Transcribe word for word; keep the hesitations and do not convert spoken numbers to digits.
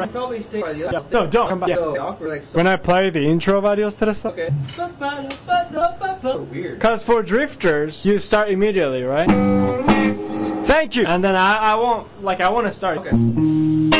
right? Probably stay by the Yeah. No, don't come back. Yeah. Awkward, like, so When I play the intro of Adios Teresa. okay. Weird. Because for drifters, you start immediately, right? Thank you. And then I, I won't, like, I want to start. Okay.